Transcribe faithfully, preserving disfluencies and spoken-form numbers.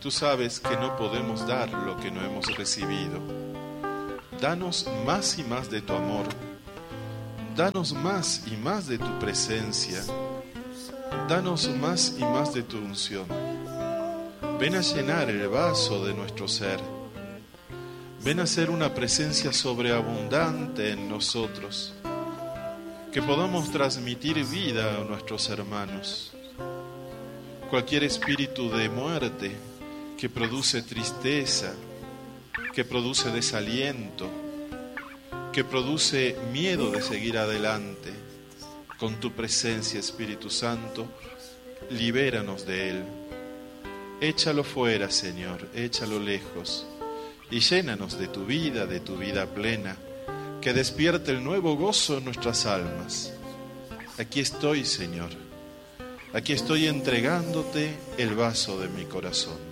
Tú sabes que no podemos dar lo que no hemos recibido. Danos más y más de tu amor. Danos más y más de tu presencia. Danos más y más de tu unción. Ven a llenar el vaso de nuestro ser. Ven a ser una presencia sobreabundante en nosotros, que podamos transmitir vida a nuestros hermanos. Cualquier espíritu de muerte que produce tristeza, que produce desaliento, que produce miedo de seguir adelante, con tu presencia, Espíritu Santo, libéranos de él. Échalo fuera, Señor, échalo lejos, y llénanos de tu vida, de tu vida plena, que despierte el nuevo gozo en nuestras almas. Aquí estoy, Señor, aquí estoy entregándote el vaso de mi corazón.